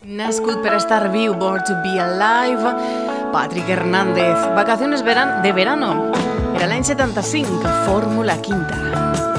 Nascut per estar viu, Born to be Alive, Patrick Hernández. Vacaciones de verano. Era l'any 75, Fórmula Quinta.